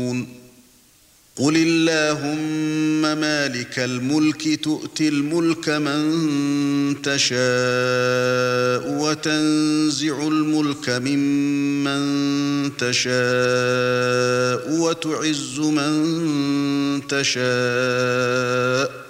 قل اللهم مالك الملك تؤتي الملك من تشاء وتنزع الملك ممن تشاء وتعز من تشاء